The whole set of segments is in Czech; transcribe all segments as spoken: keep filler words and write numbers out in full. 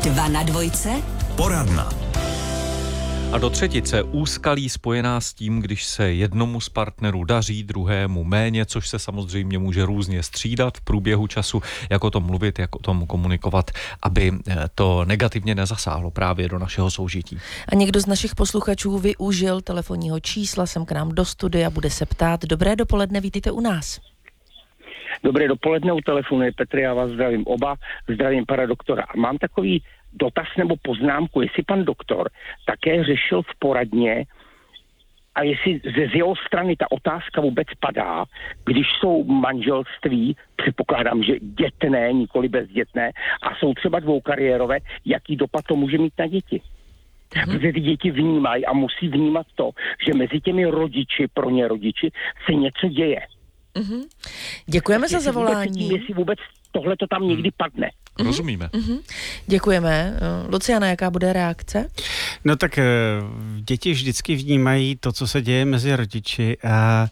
Dva na dvojce. Poradna. A do třetice úskalí spojená s tím, když se jednomu z partnerů daří, druhému méně, což se samozřejmě může různě střídat v průběhu času, jak o tom mluvit, jak o tom komunikovat, aby to negativně nezasáhlo právě do našeho soužití. A někdo z našich posluchačů využil telefonního čísla sem k nám do studia, bude se ptát. Dobré dopoledne, vítejte u nás. Dobré dopoledne, u telefonu je Petr, já vás zdravím oba, zdravím pana doktora. Mám takový dotaz nebo poznámku, jestli pan doktor také řešil v poradně a jestli z jeho strany ta otázka vůbec padá, když jsou manželství, předpokládám, že dětné, nikoli bezdětné, a jsou třeba dvoukariérové, jaký dopad to může mít na děti. Hmm. Protože ty děti vnímají a musí vnímat to, že mezi těmi rodiči, pro ně rodiči, se něco děje. Mm-hmm. Děkujeme jestli za zavolání. Tím, jestli vůbec tohle to tam někdy padne. Mm-hmm. Rozumíme. Mm-hmm. Děkujeme. Luciana, jaká bude reakce? No tak děti vždycky vnímají to, co se děje mezi rodiči a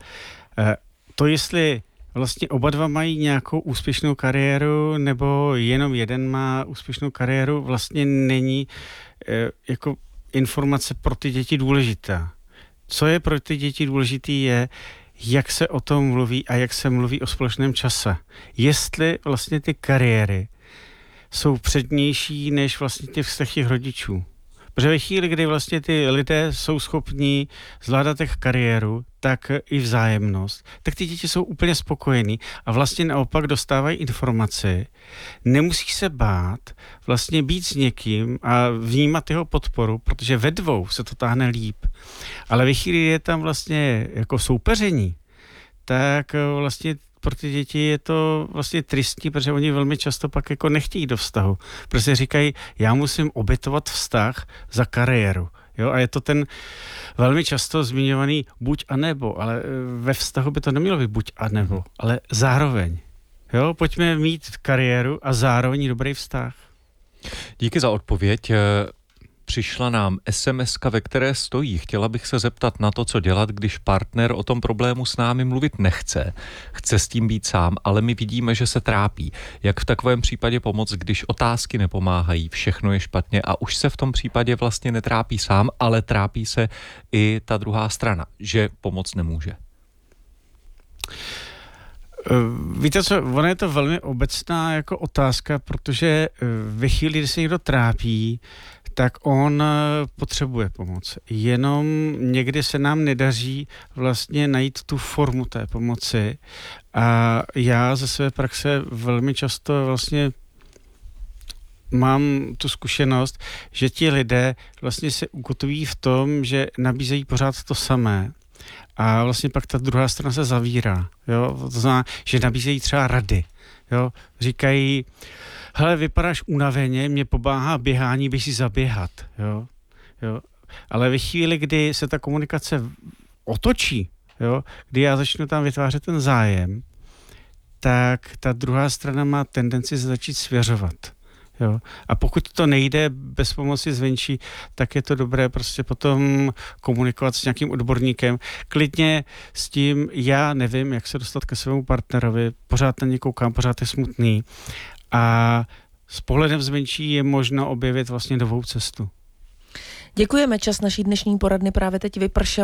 to, jestli vlastně oba dva mají nějakou úspěšnou kariéru nebo jenom jeden má úspěšnou kariéru, vlastně není jako informace pro ty děti důležitá. Co je pro ty děti důležitý je, jak se o tom mluví a jak se mluví o společném čase. Jestli vlastně ty kariéry jsou přednější než vlastně těch vztah těch rodičů. Protože ve chvíli, kdy vlastně ty lidé jsou schopní zvládat těch kariéru, tak i vzájemnost, tak ty děti jsou úplně spokojení a vlastně naopak dostávají informaci. Nemusí se bát vlastně být s někým a vnímat jeho podporu, protože ve dvou se to táhne líp. Ale ve chvíli, kdy je tam vlastně jako soupeření, tak vlastně pro ty děti je to vlastně tristní, protože oni velmi často pak jako nechtějí do vztahu. Protože říkají, já musím obětovat vztah za kariéru. Jo? A je to ten velmi často zmiňovaný buď a nebo, ale ve vztahu by to nemělo být buď a nebo, ale zároveň. Jo? Pojďme mít kariéru a zároveň dobrý vztah. Díky za odpověď. Přišla nám es em eska, ve které stojí. Chtěla bych se zeptat na to, co dělat, když partner o tom problému s námi mluvit nechce. Chce s tím být sám, ale my vidíme, že se trápí. Jak v takovém případě pomoct, když otázky nepomáhají, všechno je špatně a už se v tom případě vlastně netrápí sám, ale trápí se i ta druhá strana, že pomoc nemůže. Víte co, ona je to velmi obecná jako otázka, protože ve chvíli, kdy se někdo trápí, tak on potřebuje pomoc. Jenom někdy se nám nedaří vlastně najít tu formu té pomoci. A já ze své praxe velmi často vlastně mám tu zkušenost, že ti lidé vlastně se ukotují v tom, že nabízejí pořád to samé. A vlastně pak ta druhá strana se zavírá. Jo? To znamená, že nabízejí třeba rady. Jo? Říkají, hele, vypadáš unaveně, mě pomáhá běhání, běž si zaběhat. Jo? Jo? Ale ve chvíli, kdy se ta komunikace otočí, jo? Kdy já začnu tam vytvářet ten zájem, tak ta druhá strana má tendenci se začít svěřovat. Jo. A pokud to nejde bez pomoci zvenčí, tak je to dobré prostě potom komunikovat s nějakým odborníkem. Klidně s tím, já nevím, jak se dostat ke svému partnerovi, pořád na ně koukám, pořád je smutný. A s pohledem zvenčí je možno objevit vlastně novou cestu. Děkujeme, čas naší dnešní poradny právě teď vypršel.